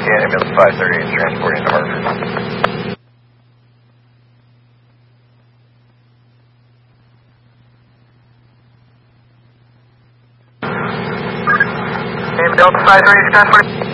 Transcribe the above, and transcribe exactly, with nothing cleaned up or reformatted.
ambulance five thirty is transporting to Hartford. Ambulance five thirty is transporting.